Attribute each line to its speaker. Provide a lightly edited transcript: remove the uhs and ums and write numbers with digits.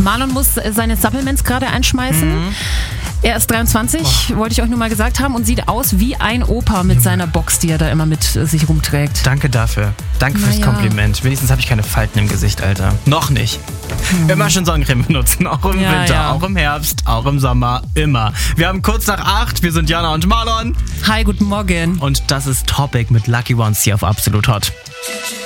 Speaker 1: Marlon muss seine Supplements gerade einschmeißen. Er ist 23, wollte ich euch nur mal gesagt haben, und sieht aus wie ein Opa mit seiner Box, die er da immer mit sich rumträgt.
Speaker 2: Danke dafür. Danke fürs Kompliment. Wenigstens habe ich keine Falten im Gesicht, Alter. Noch nicht. Immer schon Sonnencreme benutzen, auch im Winter, auch im Herbst, auch im Sommer, immer. Wir haben kurz nach 8, wir sind Jana und Marlon.
Speaker 1: Hi, guten Morgen.
Speaker 2: Und das ist Topic mit Lucky Ones hier auf Absolut Hot.